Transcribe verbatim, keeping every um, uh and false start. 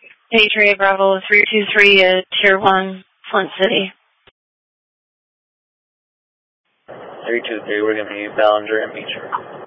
Patriot Bravo three two three, uh, Tier one, Flint City. three two three, we're going to be Ballinger and Beecher.